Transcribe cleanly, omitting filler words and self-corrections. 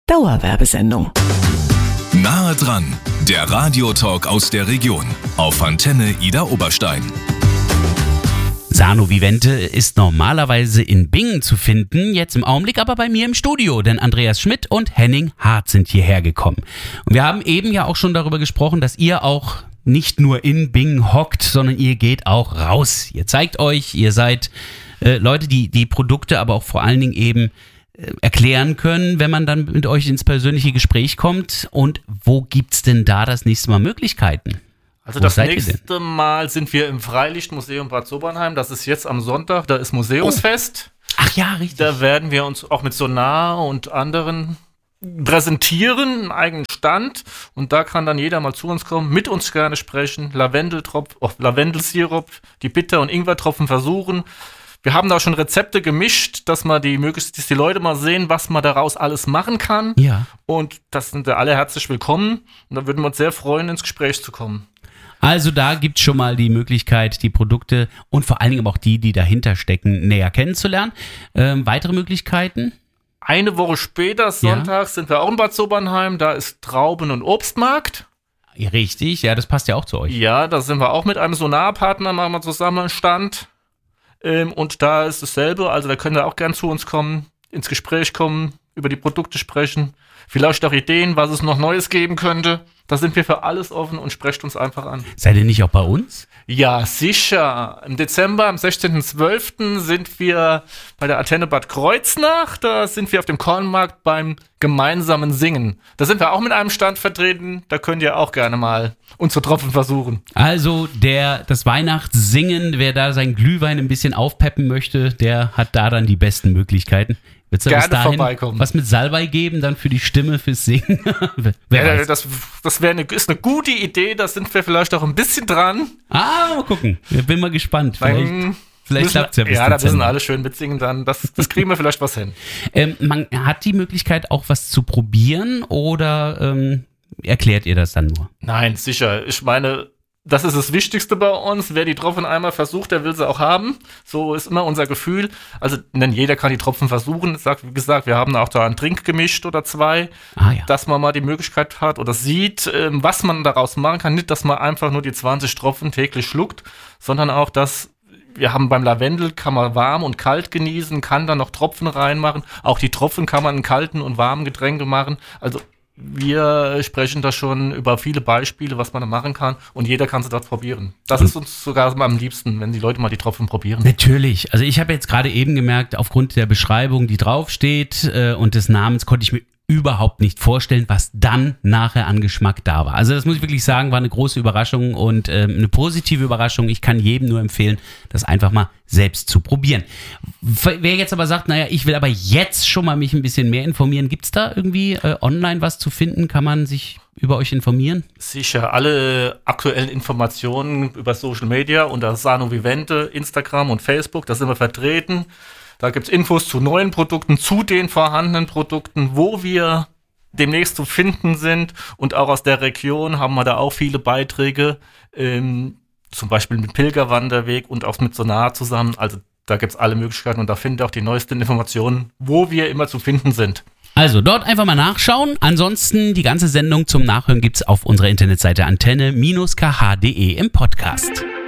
Dauerwerbesendung. Nahe dran, der Radiotalk aus der Region auf Antenne Ida Oberstein. Sano Vivente ist normalerweise in Bingen zu finden, jetzt im Augenblick aber bei mir im Studio, denn Andreas Schmidt und Henning Hart sind hierher gekommen. Und wir haben eben ja auch schon darüber gesprochen, dass ihr auch nicht nur in Bingen hockt, sondern ihr geht auch raus. Ihr zeigt euch, ihr seid Leute, die Produkte, aber auch vor allen Dingen eben erklären können, wenn man dann mit euch ins persönliche Gespräch kommt. Und wo gibt's denn da das nächste Mal Möglichkeiten? Also das nächste Mal sind wir im Freilichtmuseum Bad Sobernheim. Das ist jetzt am Sonntag, da ist Museumsfest. Ach ja, richtig. Da werden wir uns auch mit Sonar und anderen präsentieren, einen eigenen Stand. Und da kann dann jeder mal zu uns kommen, mit uns gerne sprechen, Lavendelsirup, die Bitter- und Ingwertropfen versuchen. Wir haben da schon Rezepte gemischt, dass die Leute mal sehen, was man daraus alles machen kann. Ja. Und das sind alle herzlich willkommen. Und da würden wir uns sehr freuen, ins Gespräch zu kommen. Also da gibt es schon mal die Möglichkeit, die Produkte und vor allen Dingen aber auch die dahinter stecken, näher kennenzulernen. Weitere Möglichkeiten? Eine Woche später, Sonntag, sind wir auch in Bad Sobernheim. Da ist Trauben- und Obstmarkt. Richtig, ja, das passt ja auch zu euch. Ja, da sind wir auch mit einem Sonarpartner, machen wir zusammen einen Stand. Und da ist dasselbe, also da könnt ihr auch gern zu uns kommen, ins Gespräch kommen, über die Produkte sprechen, vielleicht auch Ideen, was es noch Neues geben könnte. Da sind wir für alles offen und sprecht uns einfach an. Seid ihr nicht auch bei uns? Ja, sicher. Im Dezember, am 16.12. sind wir bei der Antenne Bad Kreuznach. Da sind wir auf dem Kornmarkt beim gemeinsamen Singen. Da sind wir auch mit einem Stand vertreten. Da könnt ihr auch gerne mal unsere Tropfen versuchen. Also das Weihnachtssingen, wer da sein Glühwein ein bisschen aufpeppen möchte, der hat da dann die besten Möglichkeiten. Wird's da gerne bis dahin vorbeikommen. Was mit Salbei geben, dann für die Stimme, fürs Singen? Ja, das ist eine gute Idee, da sind wir vielleicht auch ein bisschen dran. Mal gucken. Ich bin mal gespannt. Vielleicht klappt es ja bis Ja, da Dezember. müssen alle schön mitsingen, dann das kriegen wir vielleicht was hin. Man hat die Möglichkeit auch was zu probieren oder erklärt ihr das dann nur? Nein, sicher. Ich meine, das ist das Wichtigste bei uns. Wer die Tropfen einmal versucht, der will sie auch haben. So ist immer unser Gefühl. Also, denn jeder kann die Tropfen versuchen. Wie gesagt, wir haben auch da einen Trink gemischt oder zwei, dass man mal die Möglichkeit hat oder sieht, was man daraus machen kann. Nicht, dass man einfach nur die 20 Tropfen täglich schluckt, sondern auch, dass wir haben beim Lavendel, kann man warm und kalt genießen, kann dann noch Tropfen reinmachen. Auch die Tropfen kann man in kalten und warmen Getränke machen. Also, wir sprechen da schon über viele Beispiele, was man da machen kann und jeder kann sie dort probieren. Das ist uns sogar am liebsten, wenn die Leute mal die Tropfen probieren. Natürlich. Also ich habe jetzt gerade eben gemerkt, aufgrund der Beschreibung, die draufsteht und des Namens, konnte ich mir überhaupt nicht vorstellen, was dann nachher an Geschmack da war. Also das muss ich wirklich sagen, war eine große Überraschung und eine positive Überraschung. Ich kann jedem nur empfehlen, das einfach mal selbst zu probieren. Wer jetzt aber sagt, naja, ich will aber jetzt schon mal mich ein bisschen mehr informieren, gibt es da irgendwie online was zu finden? Kann man sich über euch informieren? Sicher, alle aktuellen Informationen über Social Media unter Sano Vivente, Instagram und Facebook, da sind wir vertreten. Da gibt es Infos zu neuen Produkten, zu den vorhandenen Produkten, wo wir demnächst zu finden sind. Und auch aus der Region haben wir da auch viele Beiträge, zum Beispiel mit Pilgerwanderweg und auch mit Sonar zusammen. Also da gibt es alle Möglichkeiten und da findet ihr auch die neuesten Informationen, wo wir immer zu finden sind. Also dort einfach mal nachschauen. Ansonsten die ganze Sendung zum Nachhören gibt's auf unserer Internetseite antenne-kh.de im Podcast.